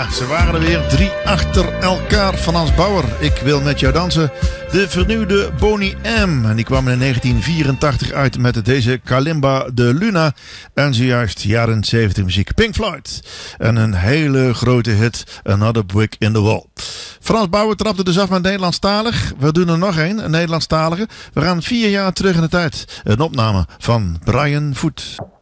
Ja, ze waren er weer 3 achter elkaar. Van Hans Bauer, Ik wil met jou dansen. De vernieuwde Boney M. En die kwam in 1984 uit met deze Kalimba de Luna. En zojuist jaren 70 muziek Pink Floyd. En een hele grote hit, Another Brick in the Wall. Frans Bauer trapte dus af met Nederlandstalig. We doen er nog een Nederlandstalige. We gaan 4 jaar terug in de tijd. Een opname van Brian Voet.